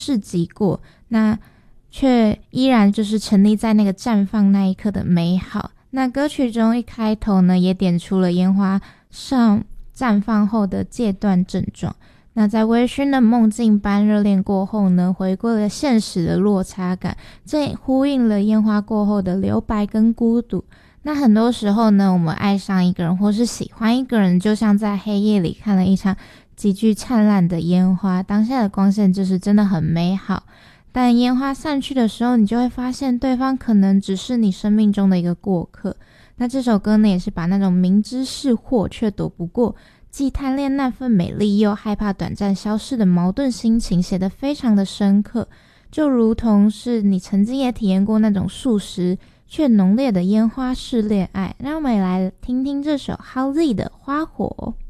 市集过，那却依然就是沉溺在那个绽放那一刻的美好。那歌曲中一开头呢，也点出了烟花上绽放后的戒断症状。那在微醺的梦境般热恋过后呢，回归了现实的落差感，这呼应了烟花过后的留白跟孤独。那很多时候呢，我们爱上一个人或是喜欢一个人，就像在黑夜里看了一场极具灿烂的烟花，当下的光线就是真的很美好。但烟花散去的时候，你就会发现对方可能只是你生命中的一个过客。那这首歌呢，也是把那种明知是祸却躲不过，既贪恋那份美丽又害怕短暂消逝的矛盾心情写得非常的深刻，就如同是你曾经也体验过那种速食却浓烈的烟花式恋爱。让我们也来听听这首 Halsey 的花火。